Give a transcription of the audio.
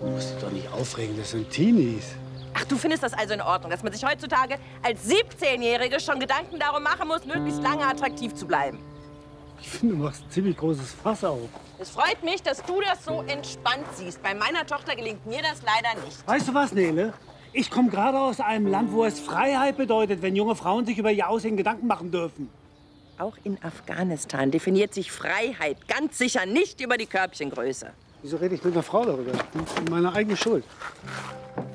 Du musst dich doch nicht aufregen, das sind Teenies. Ach, du findest das also in Ordnung, dass man sich heutzutage als 17-Jährige schon Gedanken darum machen muss, möglichst lange attraktiv zu bleiben? Ich finde, du machst ein ziemlich großes Fass auf. Es freut mich, dass du das so entspannt siehst. Bei meiner Tochter gelingt mir das leider nicht. Weißt du was, Nele? Ich komme gerade aus einem Land, wo es Freiheit bedeutet, wenn junge Frauen sich über ihr Aussehen Gedanken machen dürfen. Auch in Afghanistan definiert sich Freiheit ganz sicher nicht über die Körbchengröße. Wieso rede ich mit einer Frau darüber? Das ist meine eigene Schuld.